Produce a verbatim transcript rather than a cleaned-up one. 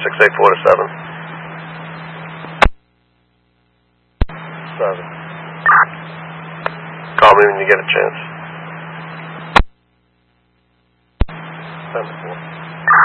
six eight four to seven. Seven. Call me when you get a chance. Ten to four.